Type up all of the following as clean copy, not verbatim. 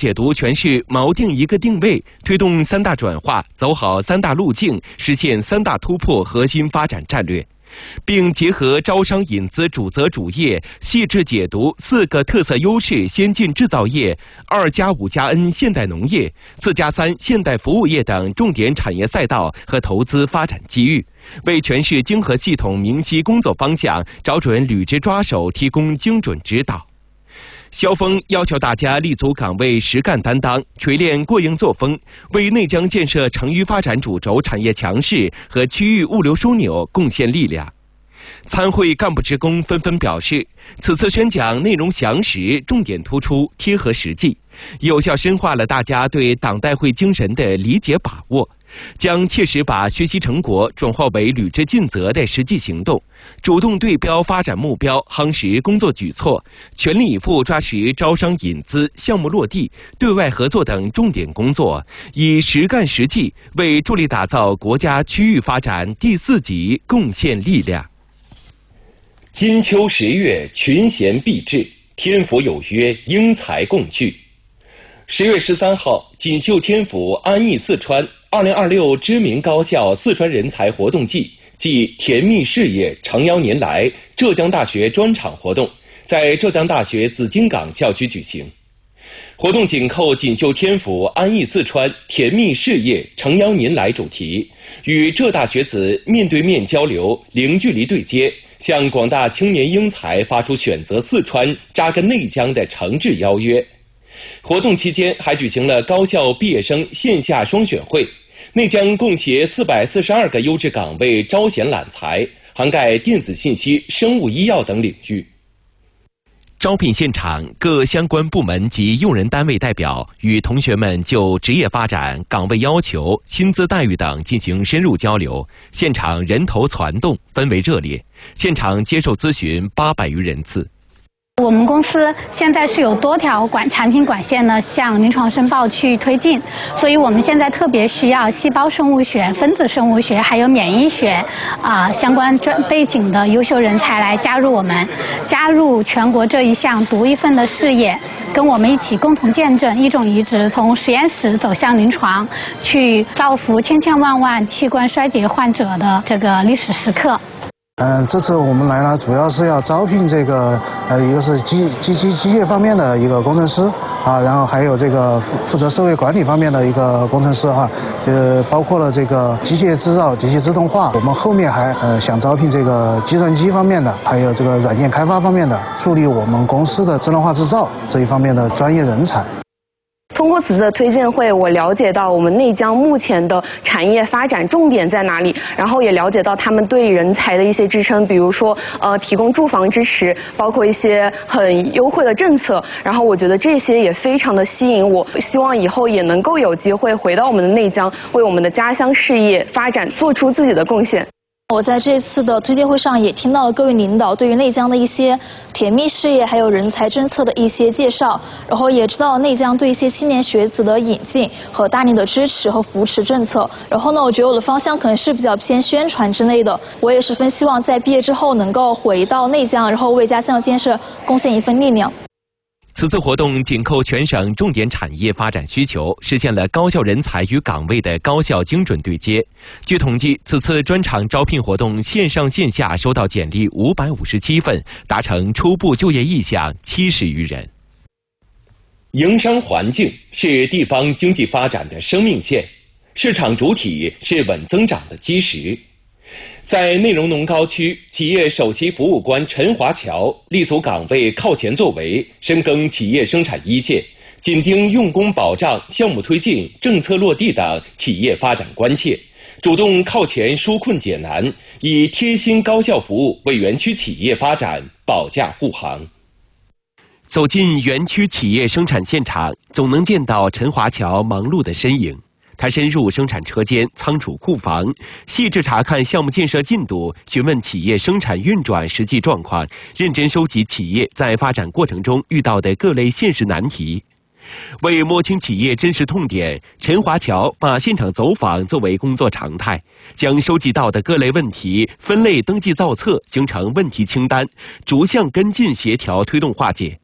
解读全是锚定一个定位，推动三大转化，走好三大路径，实现三大突破核心发展战略，并结合招商引资主责主业，细致解读4个特色优势先进制造业、2+5+N 现代农业、4+3现代服务业等重点产业赛道和投资发展机遇，为全市经合系统明晰工作方向，找准履职抓手提供精准指导。萧峰要求大家立足岗位，实干担当，锤炼过硬作风，为内江建设成渝发展主轴产业强势和区域物流枢纽贡献力量。参会干部职工纷纷表示，此次宣讲内容详实，重点突出，贴合实际，有效深化了大家对党代会精神的理解把握，将切实把学习成果转化为履职尽责的实际行动，主动对标发展目标，夯实工作举措，全力以赴抓实招商引资、项目落地、对外合作等重点工作，以实干实际为助力打造国家区域发展第4级贡献力量。 金秋10月，群贤毕至，天府有约，英才共聚。10月13号，锦绣天府安逸四川2026知名高校四川人才活动季暨甜蜜事业诚邀您来浙江大学专场活动在浙江大学紫金港校区举行。活动紧扣锦绣天府安逸四川甜蜜事业诚邀您来主题，与浙大学子面对面交流，零距离对接，向广大青年英才发出选择四川扎根内江的诚挚邀约。活动期间还举行了高校毕业生线下双选会，内江共携442个优质岗位招贤揽才，涵盖电子信息、生物医药等领域。 招聘现场，各相关部门及用人单位代表与同学们就职业发展、岗位要求、薪资待遇等进行深入交流，现场人头攒动，氛围热烈。现场接受咨询800余人次。 我们公司现在是有多条产品管线呢向临床申报去推进，所以我们现在特别需要细胞生物学、分子生物学还有免疫学相关背景的优秀人才来加入我们，加入全国这一项独一份的事业，跟我们一起共同见证一种移植从实验室走向临床，去造福千千万万器官衰竭患者的这个历史时刻。 这次我们来呢，主要是要招聘这个一个是机械方面的一个工程师然后还有这个负责社会管理方面的一个工程师包括了这个机械制造、机械自动化。我们后面还想招聘这个计算机方面的，还有这个软件开发方面的，助力我们公司的智能化制造这一方面的专业人才。 通过此次的推荐会，我了解到我们内江目前的产业发展重点在哪里，然后也了解到他们对人才的一些支撑，比如说提供住房支持，包括一些很优惠的政策。然后我觉得这些也非常的吸引我，希望以后也能够有机会回到我们的内江，为我们的家乡事业发展做出自己的贡献。 我在这次的推介会上也听到了各位领导对于内江的一些甜蜜事业还有人才政策的一些介绍，然后也知道内江对一些青年学子的引进和大力的支持和扶持政策。然后呢，我觉得我的方向可能是比较偏宣传之类的，我也十分希望在毕业之后能够回到内江，然后为家乡建设贡献一份力量。 此次活动紧扣全省重点产业发展需求，实现了高校人才与岗位的高效精准对接。据统计，此次专场招聘活动线上线下收到简历557份，达成初步就业意向70余人。 营商环境是地方经济发展的生命线，市场主体是稳增长的基石。在内容农高区，企业首席服务官陈华侨立足岗位靠前作为，深耕企业生产一线，紧盯用工保障、项目推进、政策落地等企业发展关切，主动靠前纾困解难，以贴心高效服务为园区企业发展保驾护航。 走进园区企业生产现场，总能见到陈华侨忙碌的身影。他深入生产车间、仓储库房，细致查看项目建设进度，询问企业生产运转实际状况，认真收集企业在发展过程中遇到的各类现实难题。为摸清企业真实痛点，陈华侨把现场走访作为工作常态，将收集到的各类问题分类登记造册，形成问题清单，逐项跟进协调推动化解。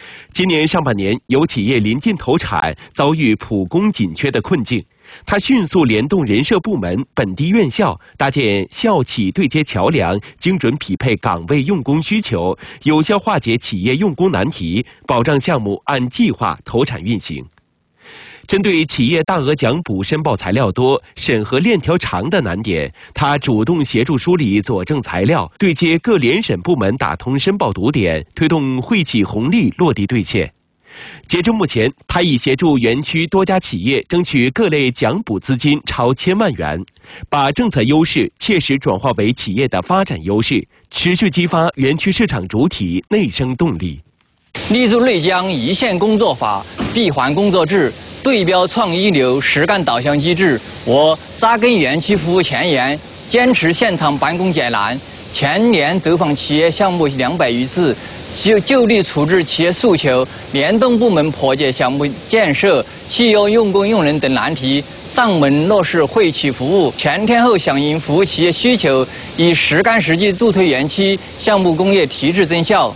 今年上半年，有企业临近投产，遭遇普工紧缺的困境。他迅速联动人社部门、本地院校，搭建校企对接桥梁，精准匹配岗位用工需求，有效化解企业用工难题，保障项目按计划投产运行。针对企业大额奖补申报材料多、审核链条长的难点，他主动协助梳理佐证材料，对接各联审部门，打通申报堵点，推动惠企红利落地兑现。截至目前，他已协助园区多家企业争取各类奖补资金超1000万元，把政策优势切实转化为企业的发展优势，持续激发园区市场主体内生动力。 立足内江一线工作法、闭环工作制、对标创一流实干导向机制，我扎根园区服务前沿，坚持现场办公简难，全年走访企业项目200余次，就力处置企业诉求，联动部门破解项目建设、汽油用工用人等难题，上门落实惠企服务，全天候响应服务企业需求，以实干实际助推园区项目工业提质增效。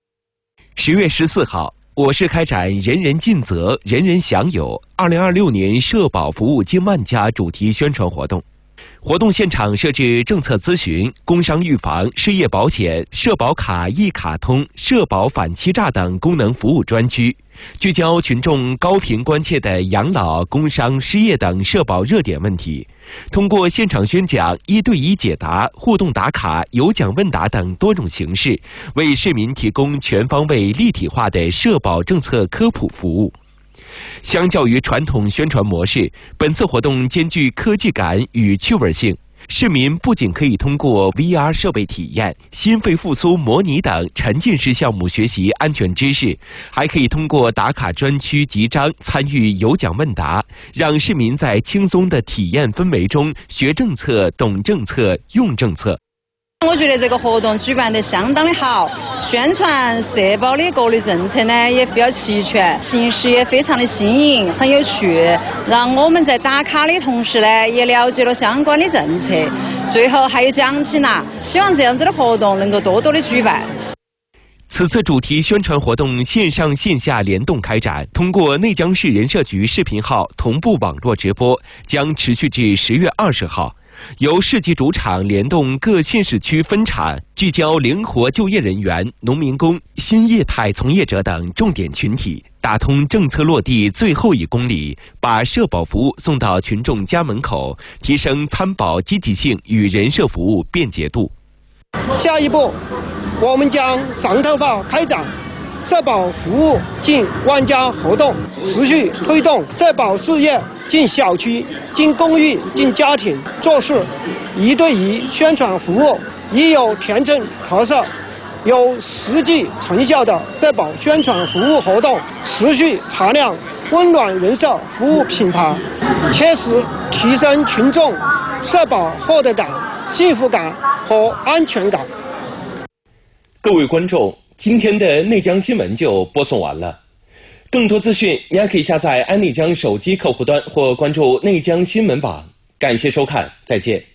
10月14号，我市开展“人人尽责，人人享有”2026年社保服务近万家主题宣传活动。活动现场设置政策咨询、工伤预防、失业保险、社保卡一卡通、社保反欺诈等功能服务专区，聚焦群众高频关切的养老、工伤、失业等社保热点问题。通过现场宣讲、1对1解答、互动打卡、有奖问答等多种形式，为市民提供全方位立体化的社保政策科普服务。相较于传统宣传模式，本次活动兼具科技感与趣味性。市民不仅可以通过 VR 设备体验、心肺复苏模拟等沉浸式项目学习安全知识，还可以通过打卡专区集章参与有奖问答，让市民在轻松的体验氛围中学政策、懂政策、用政策。 我觉得这个活动举办得相当的好，宣传社保的各类政策呢也比较齐全，形式也非常的新颖，很有趣，让我们在打卡的同时呢也了解了相关的政策，最后还有奖品拿，希望这样子的活动能够多多的举办。 此次主题宣传活动线上线下联动开展，通过内江市人社局视频号同步网络直播，将持续至10月20号。由市级主场联动各县市区分场，聚焦灵活就业人员、农民工、新业态从业者等重点群体，打通政策落地最后1公里，把社保服务送到群众家门口，提升参保积极性与人社服务便捷度。 下一步，我们将上头法开展社保服务进万家活动，持续推动社保事业进小区、进公寓、进家庭，做事1对1宣传服务，以有田政特色、有实际成效的社保宣传服务活动，持续擦亮温暖人社服务品牌，切实提升群众社保获得感、幸福感和安全感。 各位观众，今天的内江新闻就播送完了。更多资讯，你还可以下载安内江手机客户端或关注内江新闻网。感谢收看，再见。